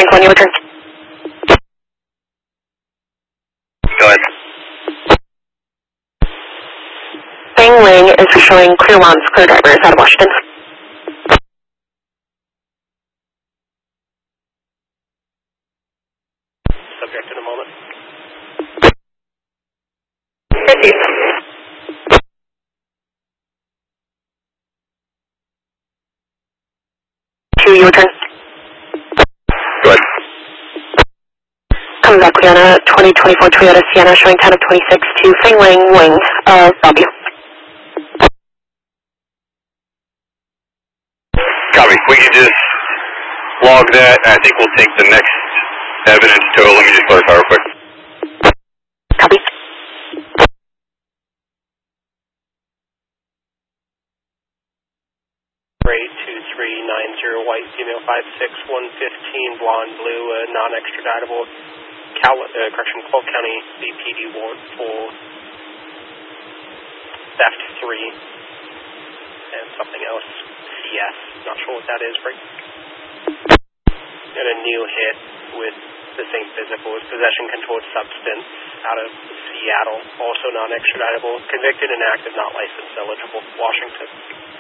10-1, your turn. Go ahead. Bang Wing is showing clear ones, clear drivers out of Washington. Subject in a moment. 50. 2, your turn. Go ahead. Coming back, Leona, 2024 Toyota Sienna showing 10 of 26 to Feng Wing Wing, W. Copy. We can just log that. I think we'll take the next evidence total. Let me just clarify real quick. Copy. Rate 2390, white female 56115, blonde blue, non-extraditable, Clark County BPD warrant for theft 3 and something else, CS, not sure what that is, Bree. And a new hit with the same physical as possession controlled substance out of Seattle, also non-extraditable, convicted and active, not licensed, eligible, Washington.